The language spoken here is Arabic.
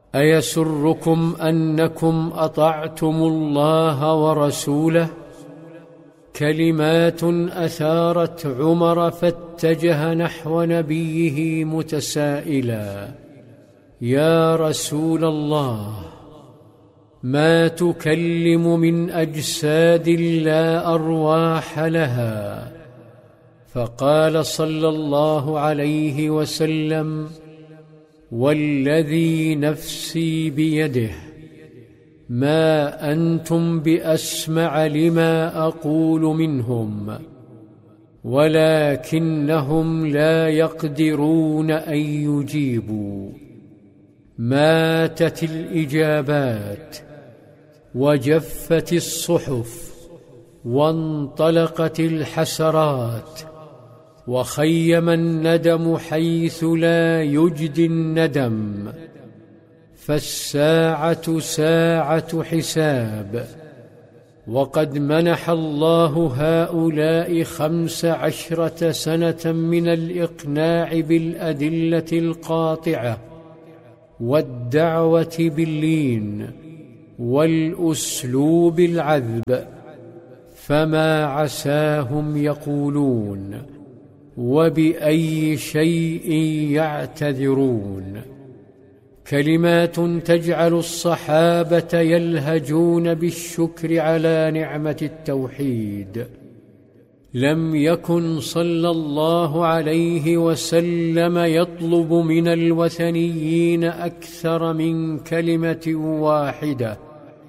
أيسركم أنكم أطعتم الله ورسوله؟ كلمات أثارت عمر فاتجه نحو نبيه متسائلا: يا رسول الله، ما تكلم من أجساد لا أرواح لها؟ فقال صلى الله عليه وسلم: والذي نفسي بيده، ما أنتم بأسمع لما أقول منهم، ولكنهم لا يقدرون أن يجيبوا. ماتت الإجابات، وجفت الصحف، وانطلقت الحسرات، وخيم الندم حيث لا يجدي الندم. فالساعة ساعة حساب، وقد منح الله هؤلاء 15 سنة من الإقناع بالأدلة القاطعة، والدعوة باللين، والأسلوب العذب، فما عساهم يقولون، وبأي شيء يعتذرون. كلمات تجعل الصحابة يلهجون بالشكر على نعمة التوحيد. لم يكن صلى الله عليه وسلم يطلب من الوثنيين أكثر من كلمة واحدة: